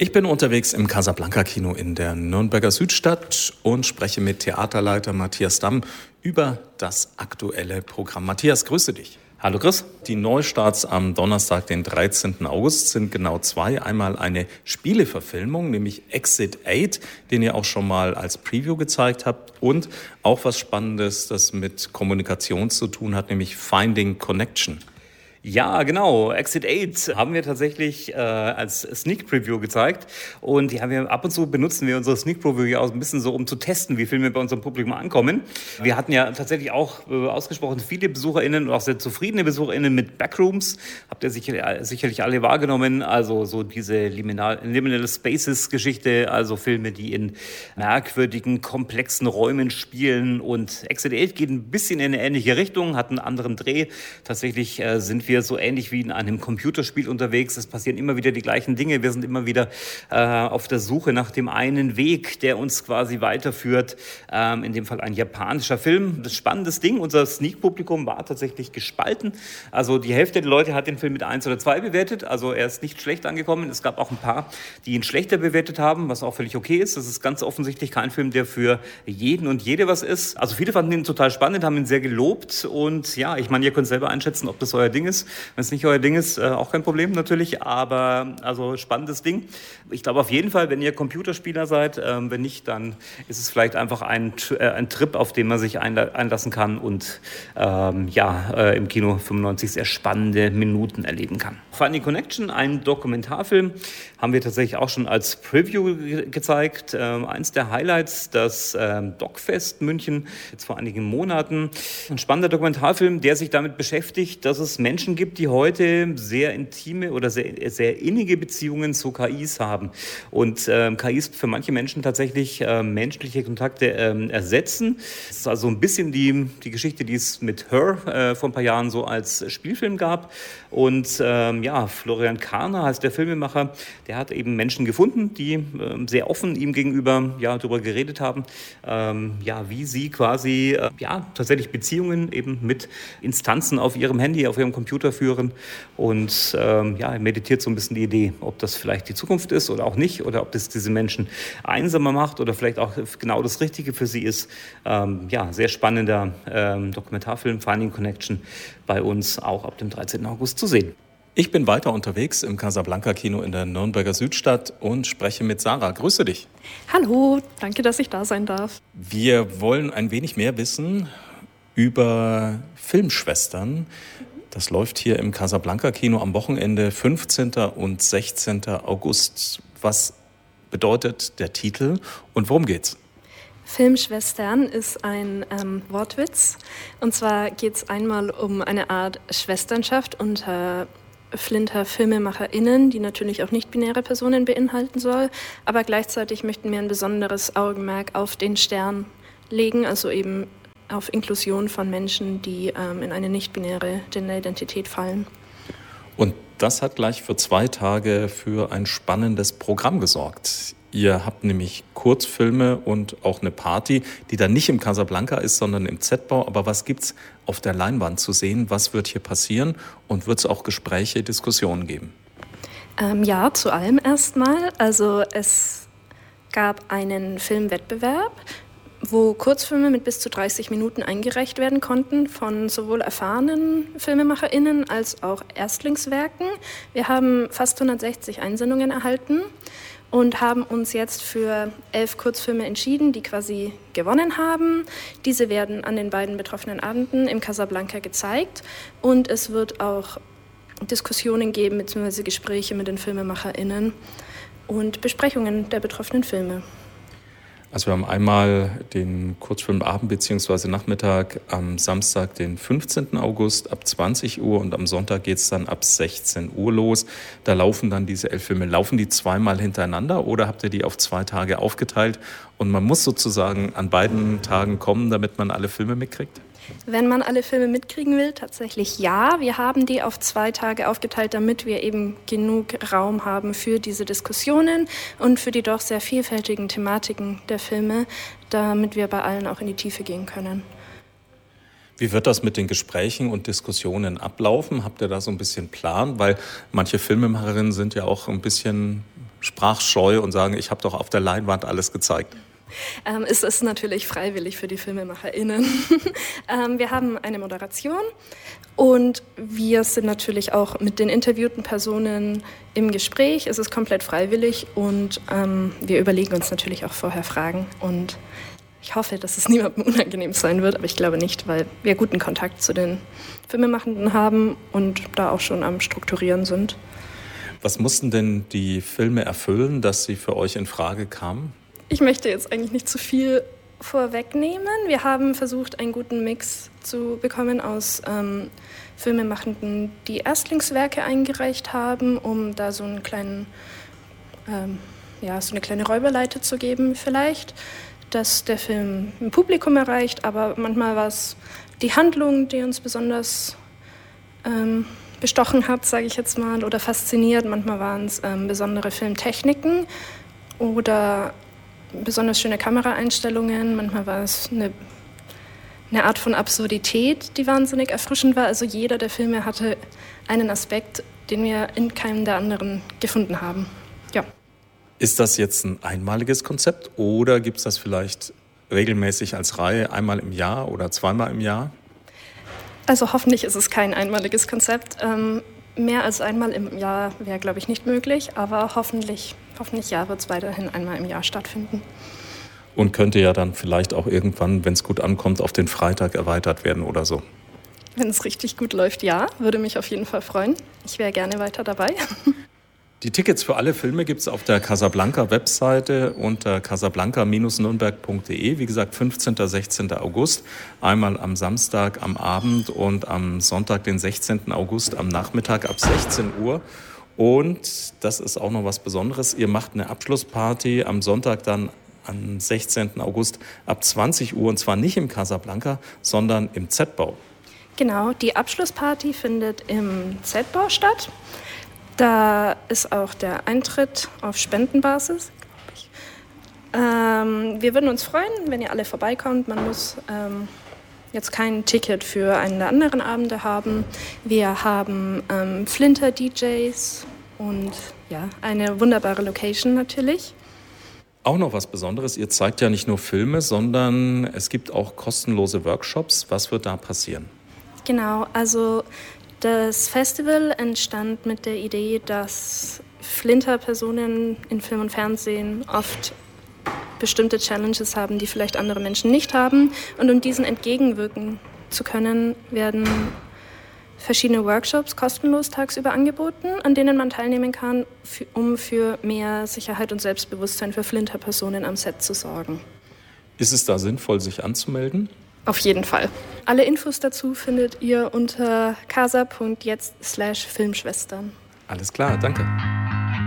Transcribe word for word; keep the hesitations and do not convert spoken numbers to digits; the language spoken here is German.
Ich bin unterwegs im Casablanca-Kino in der Nürnberger Südstadt und spreche mit Theaterleiter Matthias Damm über das aktuelle Programm. Matthias, grüße dich. Hallo Chris. Die Neustarts am Donnerstag, den dreizehnten August, sind genau zwei. Einmal eine Spieleverfilmung, nämlich Exit acht, den ihr auch schon mal als Preview gezeigt habt. Und auch was Spannendes, das mit Kommunikation zu tun hat, nämlich Finding Connection. Ja, genau. Exit acht haben wir tatsächlich äh, als Sneak Preview gezeigt. Und die haben wir ab und zu benutzen wir unsere Sneak Preview ja auch ein bisschen so, um zu testen, wie Filme bei unserem Publikum ankommen. Wir hatten ja tatsächlich auch äh, ausgesprochen viele BesucherInnen und auch sehr zufriedene BesucherInnen mit Backrooms. Habt ihr sicher, sicherlich alle wahrgenommen. Also so diese Liminal, Liminal Spaces Geschichte, also Filme, die in merkwürdigen, komplexen Räumen spielen. Und Exit acht geht ein bisschen in eine ähnliche Richtung, hat einen anderen Dreh. Tatsächlich äh, sind wir so ähnlich wie in einem Computerspiel unterwegs. Es passieren immer wieder die gleichen Dinge. Wir sind immer wieder äh, auf der Suche nach dem einen Weg, der uns quasi weiterführt. Ähm, in dem Fall ein japanischer Film. Das spannendes Ding. Unser Sneak-Publikum war tatsächlich gespalten. Also die Hälfte der Leute hat den Film mit eins oder zwei bewertet. Also er ist nicht schlecht angekommen. Es gab auch ein paar, die ihn schlechter bewertet haben, was auch völlig okay ist. Das ist ganz offensichtlich kein Film, der für jeden und jede was ist. Also viele fanden ihn total spannend, haben ihn sehr gelobt. Und ja, ich meine, ihr könnt selber einschätzen, ob das euer Ding ist. Wenn es nicht euer Ding ist, äh, auch kein Problem natürlich, aber also spannendes Ding. Ich glaube auf jeden Fall, wenn ihr Computerspieler seid, ähm, wenn nicht, dann ist es vielleicht einfach ein, äh, ein Trip, auf den man sich einla- einlassen kann und ähm, ja, äh, im Kino fünfundneunzig sehr spannende Minuten erleben kann. Finding Connection, ein Dokumentarfilm, haben wir tatsächlich auch schon als Preview ge- gezeigt. Ähm, eins der Highlights, das ähm, Docfest München, jetzt vor einigen Monaten. Ein spannender Dokumentarfilm, der sich damit beschäftigt, dass es Menschen gibt, die heute sehr intime oder sehr, sehr innige Beziehungen zu K Is haben. Und ähm, K Is für manche Menschen tatsächlich äh, menschliche Kontakte ähm, ersetzen. Das ist also ein bisschen die, die Geschichte, die es mit Her äh, vor ein paar Jahren so als Spielfilm gab. Und ähm, ja, Florian Karner heißt der Filmemacher, der hat eben Menschen gefunden, die ähm, sehr offen ihm gegenüber ja, darüber geredet haben, ähm, ja, wie sie quasi äh, ja, tatsächlich Beziehungen eben mit Instanzen auf ihrem Handy, auf ihrem Computer führen und ähm, ja, er meditiert so ein bisschen die Idee, ob das vielleicht die Zukunft ist oder auch nicht oder ob das diese Menschen einsamer macht oder vielleicht auch genau das Richtige für sie ist. Ähm, ja, sehr spannender ähm, Dokumentarfilm, Finding Connection, bei uns auch ab dem dreizehnten August zu sehen. Ich bin weiter unterwegs im Casablanca-Kino in der Nürnberger Südstadt und spreche mit Sarah. Grüße dich. Hallo, danke, dass ich da sein darf. Wir wollen ein wenig mehr wissen über Filmschwestern. Das läuft hier im Casablanca-Kino am Wochenende fünfzehnten und sechzehnten August. Was bedeutet der Titel und worum geht's? Filmschwestern ist ein ähm, Wortwitz. Und zwar geht es einmal um eine Art Schwesternschaft unter Flinter-FilmemacherInnen, die natürlich auch nicht-binäre Personen beinhalten soll. Aber gleichzeitig möchten wir ein besonderes Augenmerk auf den Stern legen, also eben auf Inklusion von Menschen, die ähm, in eine nicht-binäre Genderidentität fallen. Und das hat gleich für zwei Tage für ein spannendes Programm gesorgt. Ihr habt nämlich Kurzfilme und auch eine Party, die dann nicht im Casablanca ist, sondern im Z-Bau. Aber was gibt's auf der Leinwand zu sehen? Was wird hier passieren? Und wird es auch Gespräche, Diskussionen geben? Ähm, ja, zu allem erstmal. Also es gab einen Filmwettbewerb, wo Kurzfilme mit bis zu dreißig Minuten eingereicht werden konnten von sowohl erfahrenen FilmemacherInnen als auch Erstlingswerken. Wir haben fast hundertsechzig Einsendungen erhalten und haben uns jetzt für elf Kurzfilme entschieden, die quasi gewonnen haben. Diese werden an den beiden betroffenen Abenden im Casablanca gezeigt und es wird auch Diskussionen geben bzw. Gespräche mit den FilmemacherInnen und Besprechungen der betroffenen Filme. Also wir haben einmal den Kurzfilmabend bzw. Nachmittag am Samstag, den fünfzehnten August ab zwanzig Uhr und am Sonntag geht es dann ab sechzehn Uhr los. Da laufen dann diese elf Filme. Laufen die zweimal hintereinander oder habt ihr die auf zwei Tage aufgeteilt? Und man muss sozusagen an beiden Tagen kommen, damit man alle Filme mitkriegt? Wenn man alle Filme mitkriegen will, tatsächlich ja. Wir haben die auf zwei Tage aufgeteilt, damit wir eben genug Raum haben für diese Diskussionen und für die doch sehr vielfältigen Thematiken der Filme, damit wir bei allen auch in die Tiefe gehen können. Wie wird das mit den Gesprächen und Diskussionen ablaufen? Habt ihr da so ein bisschen Plan? Weil manche Filmemacherinnen sind ja auch ein bisschen sprachscheu und sagen, ich habe doch auf der Leinwand alles gezeigt? Ähm, es ist natürlich freiwillig für die FilmemacherInnen. ähm, wir haben eine Moderation und wir sind natürlich auch mit den interviewten Personen im Gespräch. Es ist komplett freiwillig und ähm, wir überlegen uns natürlich auch vorher Fragen. Und ich hoffe, dass es niemandem unangenehm sein wird, aber ich glaube nicht, weil wir guten Kontakt zu den Filmemachenden haben und da auch schon am Strukturieren sind. Was mussten denn die Filme erfüllen, dass sie für euch in Frage kamen? Ich möchte jetzt eigentlich nicht zu viel vorwegnehmen. Wir haben versucht, einen guten Mix zu bekommen aus ähm, Filmemachenden, die Erstlingswerke eingereicht haben, um da so einen kleinen, ähm, ja, so eine kleine Räuberleiter zu geben vielleicht, dass der Film ein Publikum erreicht, aber manchmal war es die Handlung, die uns besonders ähm, bestochen hat, sage ich jetzt mal, oder fasziniert. Manchmal waren es ähm, besondere Filmtechniken oder besonders schöne Kameraeinstellungen. Manchmal war es eine, eine Art von Absurdität, die wahnsinnig erfrischend war. Also jeder der Filme hatte einen Aspekt, den wir in keinem der anderen gefunden haben. Ja. Ist das jetzt ein einmaliges Konzept oder gibt es das vielleicht regelmäßig als Reihe einmal im Jahr oder zweimal im Jahr? Also hoffentlich ist es kein einmaliges Konzept. Ähm, mehr als einmal im Jahr wäre, glaube ich, nicht möglich, aber hoffentlich, hoffentlich ja, wird es weiterhin einmal im Jahr stattfinden. Und könnte ja dann vielleicht auch irgendwann, wenn es gut ankommt, auf den Freitag erweitert werden oder so. Wenn es richtig gut läuft, ja, würde mich auf jeden Fall freuen. Ich wäre gerne weiter dabei. Die Tickets für alle Filme gibt es auf der Casablanca-Webseite unter casablanca Bindestrich nürnberg Punkt de. Wie gesagt, fünfzehnten und sechzehnten August. Einmal am Samstag am Abend und am Sonntag, den sechzehnten August, am Nachmittag ab sechzehn Uhr. Und das ist auch noch was Besonderes. Ihr macht eine Abschlussparty am Sonntag dann am sechzehnten August ab zwanzig Uhr. Und zwar nicht im Casablanca, sondern im Z-Bau. Genau, die Abschlussparty findet im Z-Bau statt. Da ist auch der Eintritt auf Spendenbasis, glaube ich. Ähm, wir würden uns freuen, wenn ihr alle vorbeikommt. Man muss ähm, jetzt kein Ticket für einen der anderen Abende haben. Wir haben ähm, Flinter-D Js und ja, eine wunderbare Location natürlich. Auch noch was Besonderes, ihr zeigt ja nicht nur Filme, sondern es gibt auch kostenlose Workshops. Was wird da passieren? Genau, also das Festival entstand mit der Idee, dass Flinter-Personen in Film und Fernsehen oft bestimmte Challenges haben, die vielleicht andere Menschen nicht haben. Und um diesen entgegenwirken zu können, werden verschiedene Workshops kostenlos tagsüber angeboten, an denen man teilnehmen kann, um für mehr Sicherheit und Selbstbewusstsein für Flinter-Personen am Set zu sorgen. Ist es da sinnvoll, sich anzumelden? Auf jeden Fall. Alle Infos dazu findet ihr unter casa punkt jetzt slash Filmschwestern. Alles klar, danke.